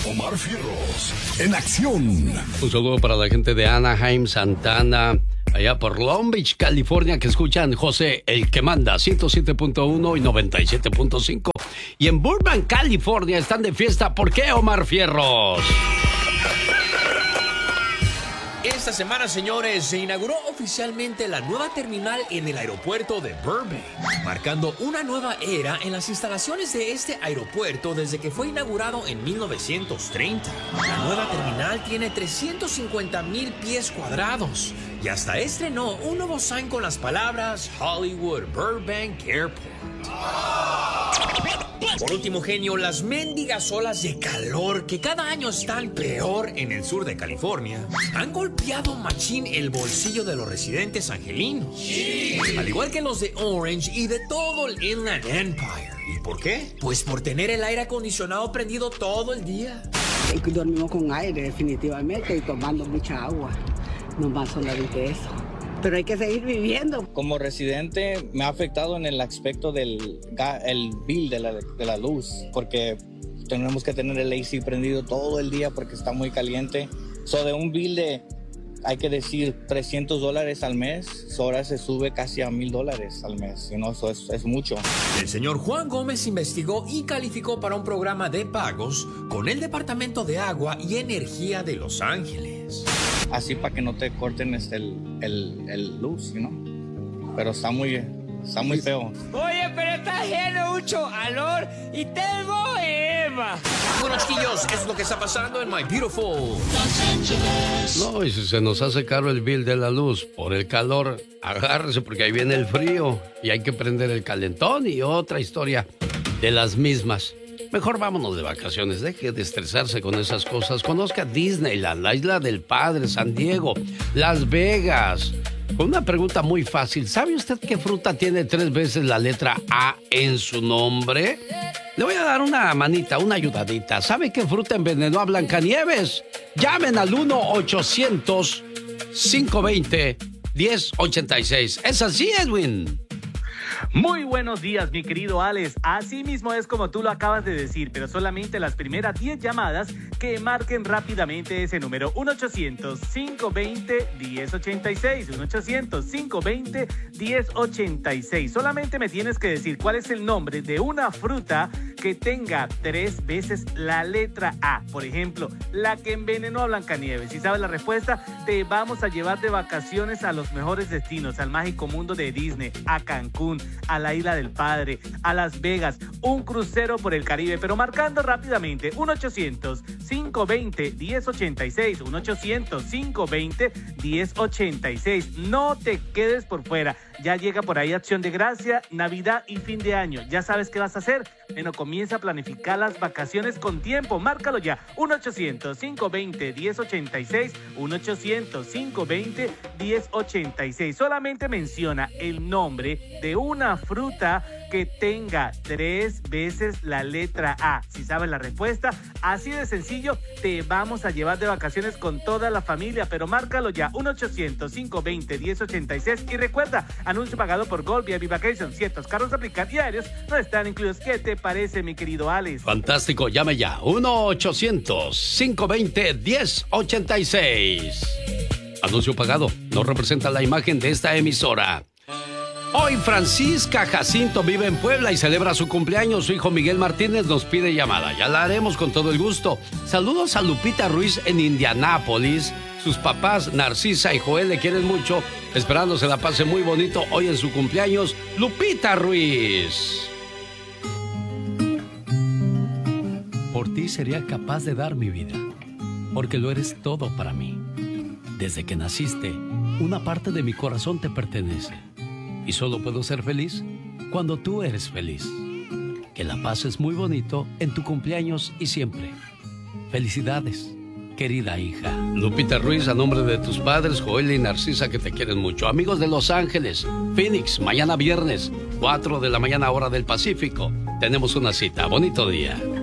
Omar Fierros, en acción. Un saludo para la gente de Anaheim, Santana, allá por Long Beach, California, que escuchan José, el que manda, 107.1 y 97.5. Y en Burbank, California, están de fiesta. ¿Por qué, Omar Fierros? Esta semana, señores, se inauguró oficialmente la nueva terminal en el aeropuerto de Burbank, marcando una nueva era en las instalaciones de este aeropuerto desde que fue inaugurado en 1930. La nueva terminal tiene 350,000 pies cuadrados y hasta estrenó un nuevo sign con las palabras Hollywood Burbank Airport. Por último, genio, las mendigas olas de calor que cada año están peor en el sur de California han golpeado machín el bolsillo de los residentes angelinos, al igual que los de Orange y de todo el Inland Empire. ¿Y por qué? Pues por tener el aire acondicionado prendido todo el día. Dormimos con aire definitivamente y tomando mucha agua, no más solamente eso. Pero hay que seguir viviendo. Como residente me ha afectado en el aspecto del bill de la luz, porque tenemos que tener el AC prendido todo el día porque está muy caliente. De un bill de, hay que decir, $300 al mes, ahora se sube casi a $1,000 al mes. Eso es mucho. El señor Juan Gómez investigó y calificó para un programa de pagos con el Departamento de Agua y Energía de Los Ángeles. Así para que no te corten el luz, ¿no? Pero está muy feo. Oye, pero está haciendo mucho calor y tengo Eva. Bueno, chiquillos, eso es lo que está pasando en My Beautiful No, y si se nos hace caro el bill de la luz por el calor, agárrese porque ahí viene el frío y hay que prender el calentón y otra historia de las mismas. Mejor vámonos de vacaciones, deje de estresarse con esas cosas. Conozca Disneyland, la Isla del Padre, San Diego, Las Vegas. Con una pregunta muy fácil, ¿sabe usted qué fruta tiene 3 veces la letra A en su nombre? Le voy a dar una manita, una ayudadita. ¿Sabe qué fruta envenenó a Blancanieves? Llamen al 1-800-520-1086. ¿Es así, Edwin? Muy buenos días, mi querido Alex. Así mismo es como tú lo acabas de decir, pero solamente las primeras 10 llamadas que marquen rápidamente ese número. 1-800-520-1086. 1-800-520-1086. Solamente me tienes que decir cuál es el nombre de una fruta que tenga 3 veces la letra A. Por ejemplo, la que envenenó a Blancanieves. Si sabes la respuesta, te vamos a llevar de vacaciones a los mejores destinos, al mágico mundo de Disney, a Cancún, a la Isla del Padre, a Las Vegas, un crucero por el Caribe, pero marcando rápidamente 1-800-520-1086, 1-800-520-1086. No te quedes por fuera. Ya llega por ahí Acción de Gracia, Navidad y fin de año. ¿Ya sabes qué vas a hacer? Bueno, comienza a planificar las vacaciones con tiempo. Márcalo ya. 1-800-520-1086, 1-800-520-1086. Solamente menciona el nombre de una fruta que tenga 3 veces la letra A. Si sabes la respuesta, así de sencillo, te vamos a llevar de vacaciones con toda la familia, pero márcalo ya, 1-800-520-1086. Y recuerda, anuncio pagado por Gold VIP Vacations. Ciertos carros aplican y aéreos no están incluidos. ¿Qué te parece, mi querido Alex? Fantástico, llame ya, 1-800-520-1086. Anuncio pagado, no representa la imagen de esta emisora. Hoy Francisca Jacinto vive en Puebla y celebra su cumpleaños. Su hijo Miguel Martínez nos pide llamada. Ya la haremos con todo el gusto. Saludos a Lupita Ruiz en Indianápolis. Sus papás Narcisa y Joel le quieren mucho, esperando se la pase muy bonito hoy en su cumpleaños. Lupita Ruiz. Por ti sería capaz de dar mi vida, porque lo eres todo para mí. Desde que naciste, una parte de mi corazón te pertenece. Y solo puedo ser feliz cuando tú eres feliz. Que la pases muy bonito en tu cumpleaños y siempre. Felicidades, querida hija. Lupita Ruiz, a nombre de tus padres, Joel y Narcisa, que te quieren mucho. Amigos de Los Ángeles, Phoenix, mañana viernes, 4 de la mañana, hora del Pacífico. Tenemos una cita. Bonito día.